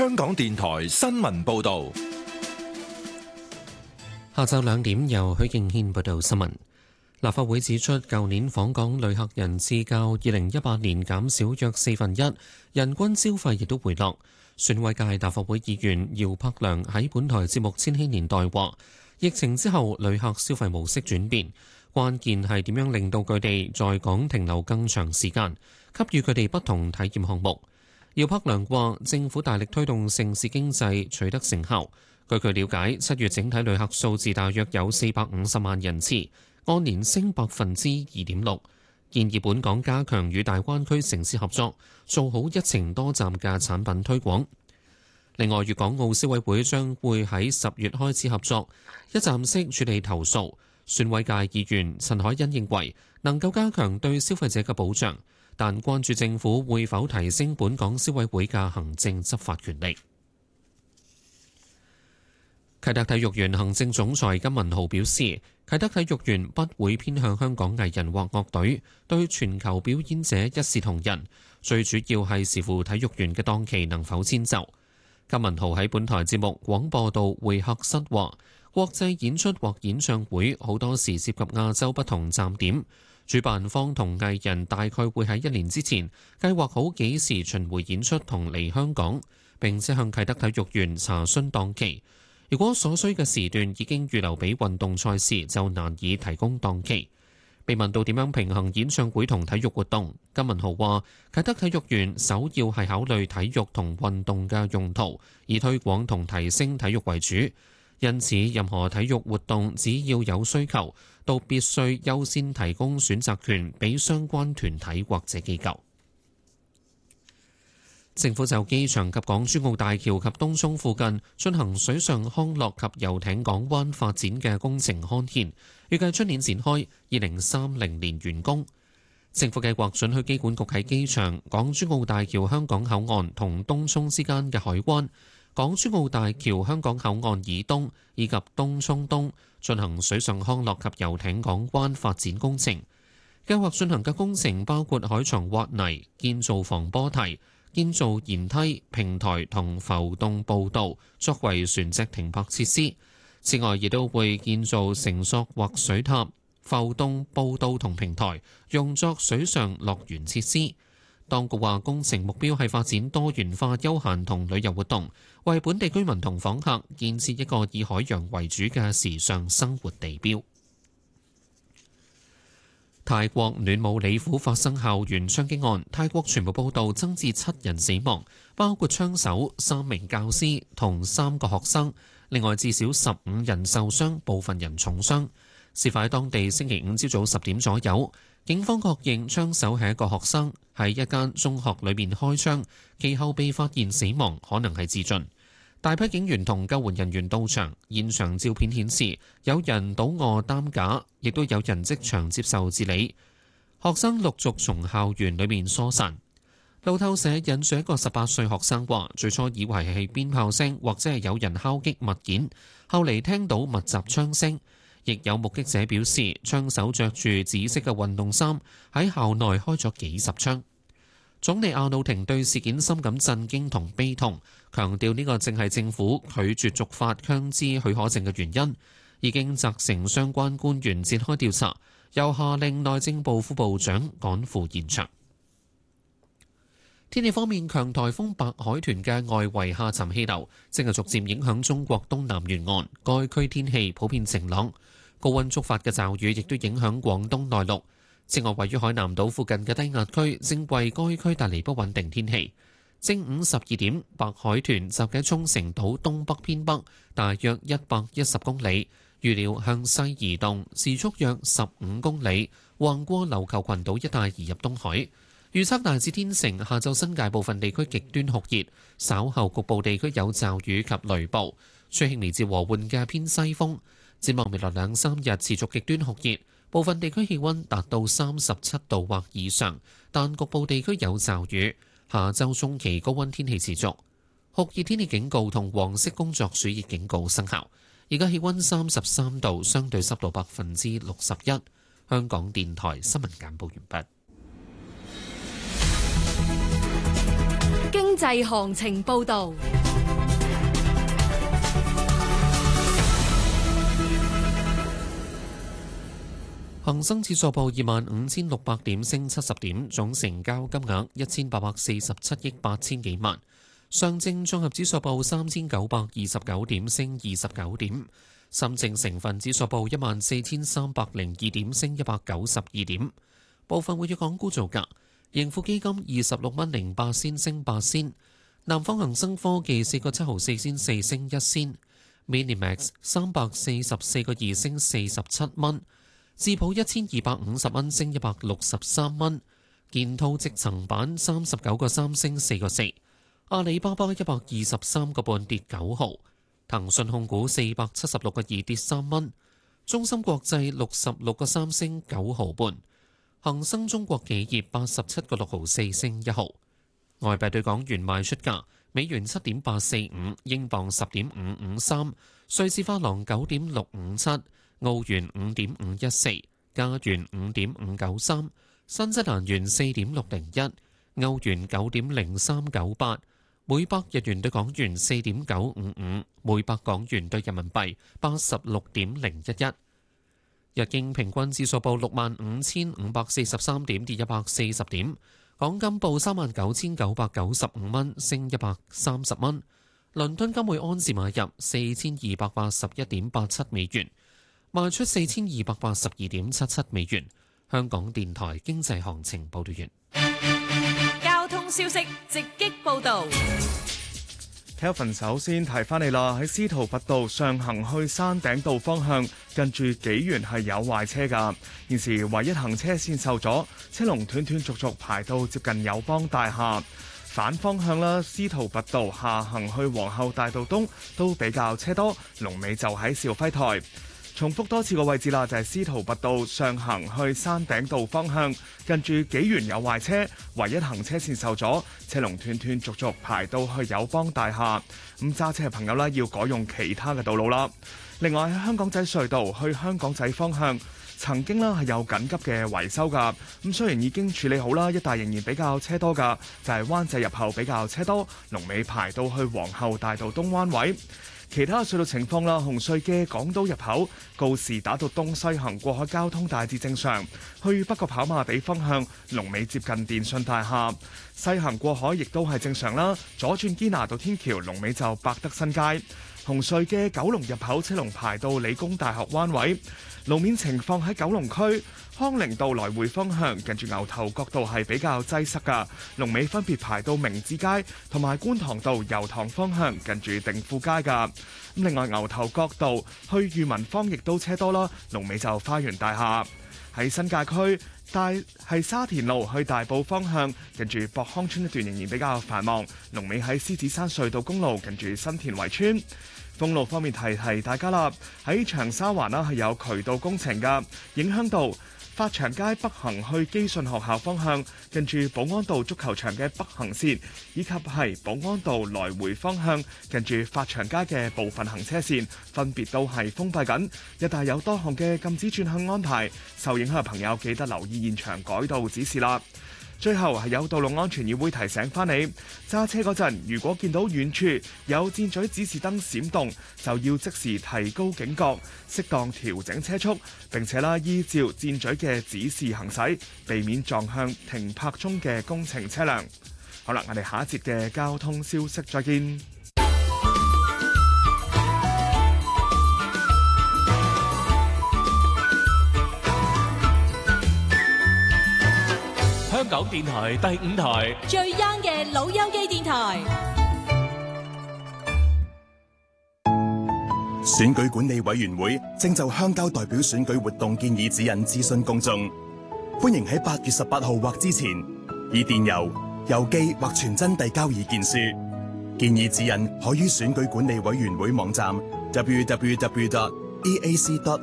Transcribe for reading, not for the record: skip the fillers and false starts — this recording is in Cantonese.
香港電台新聞報道。 下晝2點由許敬軒報道新聞。立法會指出，舊年訪港旅客人次較2018年減少約1/4，人均消費亦都回落。選委界立法會議員姚柏良喺本台節目《千禧年代》話，疫情之後旅客消費模式轉變，關鍵係點樣令到佢哋在港停留更長時間，給予佢哋不同體驗項目。姚柏良話，政府大力推動盛事經濟取得成效。據佢了解，7月整體旅客數字大約有450萬人次，按年升2.6%。建議本港加強與大灣區城市合作，做好一程多站嘅產品推廣。另外，粵港澳消委會將會喺10月開始合作，一站式處理投訴。選委界議員陳海欣認為能夠加強對消費者嘅保障，但關注政府會否提升本港消委會嘅行政執法權力。啟德體育園行政總裁金文豪表示，啟德體育園不會偏向香港藝人或樂隊，對全球表演者一視同仁，最主要係視乎體育園嘅檔期能否遷就。金文豪喺本台節目廣播道會客室話，國際演出或演唱會好多時涉及亞洲不同站點，主辦方同藝人大概會喺1年之前計劃好幾時巡迴演出同嚟香港，並且向啟德體育園查詢檔期。如果所需嘅時段已經預留俾運動賽事，就難以提供檔期。被問到點樣平衡演唱會同體育活動，金文豪話：啟德體育園首要係考慮體育同運動嘅用途，以推廣同提升體育為主。因此，任何體育活動只要有需求，都必須優先提供選擇權俾相關團體或者機構。政府就機場及港珠澳大橋及東涌附近進行水上康樂及遊艇港灣發展嘅工程刊憲，預計出年展開，2030年完工。政府計劃准許機管局喺機場、港珠澳大橋香港口岸同東涌之間嘅海灣、港珠澳大橋香港口岸以東以及東涌東進行水上康樂及遊艇港灣發展工程。計劃進行嘅工程包括海床挖泥、建造防波堤、建造舷梯、平台同浮動步道，作為船隻停泊設施。此外，亦都會建造繩索或水塔、浮動步道同平台，用作水上樂園設施。當局話，工程目標係發展多元化休閒同旅遊活動，為本地居民同訪客建設一個以海洋為主嘅時尚生活地標。泰國暖武里府發生校園槍擊案，泰國傳媒報道增至7人死亡，包括槍手、3名教師同3個學生，另外至少15人受傷，部分人重傷。事發喺當地星期5朝早10點左右，警方確認槍手係一個學生，喺一間中學裏面開槍，其後被發現死亡，可能係自盡。大批警員同救援人員到場，現場照片顯示有人倒卧擔架，亦都有人即場接受治理。學生陸續從校園裏面疏散。路透社引述一個18歲學生話，最初以為係鞭炮聲或者係有人敲擊物件，後嚟聽到密集槍聲。亦有目擊者表示，槍手着住紫色嘅運動衫，喺校內開咗幾十槍。總理阿努廷對事件深感震驚同悲痛，強調呢個正係政府拒絕續發槍支許可證嘅原因，已經責成相關官員展開調查，又下令內政部副部長趕赴現場。天氣方面，強颱風白海豚嘅外圍下沉氣流正係逐漸影響中國東南沿岸，該區天氣普遍晴朗，高溫觸發嘅驟雨亦都影響廣東內陸。此外，位於海南島附近嘅低壓區正為該區帶嚟不穩定天氣。正午12點，白海豚集結沖繩島東北偏北，大約110公里，預料向西移動，時速約15公里，橫過琉球群島一帶移入東海。預測大致天晴，下晝新界部分地區極端酷熱，稍後局部地區有驟雨及雷暴，吹輕微至和緩嘅偏西風。展望未來2-3日持續極端酷熱，部分地區氣溫達到37度或以上，但局部地區有驟雨。下週中期高溫天氣持續，酷熱天氣警告同黃色工作暑熱警告生效。而家氣溫33度，相對濕度61%。香港電台新聞簡報完畢。 經濟行情報導。 恒生指數報25,600點，升70點，總成交金額1847億8000幾萬。上證綜合指數報3929點，升29點。深證成分指數報14,302點，升192點。部分活躍港股造價：盈富基金26蚊08仙升8仙，南方恒生科技4個7毫4仙4升1仙，Minimax 344個2升47蚊，智普1250蚊升163蚊，建滔積層板39個3升4個4，阿里巴巴123個半跌9毫。騰訊控股476個2跌3蚊，中芯國際66個3升9毫半，恒生中國企業87個6毫4升1毫。外幣對港元賣出價：美元7.845，英鎊10.553，瑞士法郎9.657，澳元5.514，加元5.593，新西蘭元4.601，歐元9.0398。每百日元對港元4.955，每百港元對人民幣86.011。日經平均指數報65,543點，跌140點。港金報39,995蚊，升130蚊。倫敦金每安士買入4,281.87美元，賣出4,282.77美元。香港電台經濟行情報道完。 交通消息直擊報導。 Kelvin 首先提翻你啦，喺司徒拔道上行去山頂道方向，近住紀元係有壞車㗎。現時唯一行車線受阻，車龍斷斷續續排到接近友邦大廈。反方向啦，司徒拔道下行去皇后大道東都比較車多，龍尾就喺肇輝台。重複多次個位置啦，就係司徒拔道上行去山頂道方向，近住紀元有壞車，唯一行車線受阻，車龍斷斷續續排到去友邦大廈。咁揸車嘅朋友呢，要改用其他嘅道路啦。另外喺香港仔隧道去香港仔方向，曾經呢係有緊急嘅維修㗎。咁雖然已經處理好啦，一帶仍然比較車多㗎，就係灣仔入口比較車多，龍尾排到去皇后大道東彎位。其他隧道情況啦，紅隧嘅港島入口告士打道東西行過海交通大致正常，去北角跑馬地方向龍尾接近電訊大廈，西行過海亦都係正常啦。左轉堅拿道天橋龍尾就百德新街，紅隧嘅九龍入口車龍排到理工大學灣位。路面情況喺九龍區康寧道來回方向，近住牛頭角道係比較擠塞㗎，龍尾分別排到明治街同埋觀塘道油塘方向，近住定富街㗎。另外牛頭角道去裕民坊亦都車多啦，龍尾就花園大廈。喺新界區係沙田路去大埔方向，近住博康村一段仍然比較繁忙，龍尾喺獅子山隧道公路近住新田圍村。封路方面提大家啦，喺長沙灣啦係有渠道工程㗎，影響到發祥街北行去基信學校方向，近住保安道足球場嘅北行線，以及係保安道來回方向，近住發祥街嘅部分行車線，分別都係封閉緊。一帶有多項嘅禁止轉向安排，受影響嘅朋友記得留意現場改道指示啦。最後係有道路安全議會提醒翻你，揸車嗰陣如果見到遠處有箭嘴指示燈閃動，就要即時提高警覺，適當調整車速，並且依照箭嘴嘅指示行駛，避免撞向停泊中嘅工程車輛。好啦，我哋下一節嘅交通消息再見。 香港電台第5台最 young 嘅老友記電台。 選舉管理委員會正就鄉郊代表選舉活動建議指引諮詢公眾，歡迎喺8月18號或之前以電郵、郵寄或傳真遞交意見書。建議指引可於選舉管理委員會網站 www.eac.hk